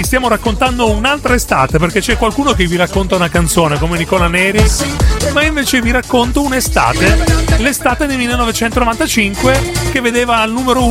vi stiamo raccontando un'altra estate, perché c'è qualcuno che vi racconta una canzone come Nicola Neri, ma invece vi racconto un'estate, l'estate del 1995, che vedeva al numero